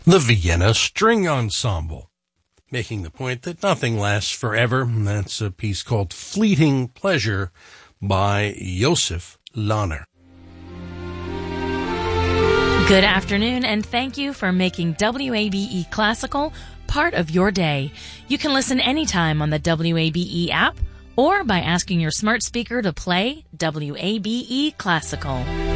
the Vienna String Ensemble, making the point that nothing lasts forever. That's a piece called Fleeting Pleasure by Josef Lahner. Good afternoon, and thank you for making WABE Classical part of your day. You can listen anytime on the WABE app or by asking your smart speaker to play WABE Classical.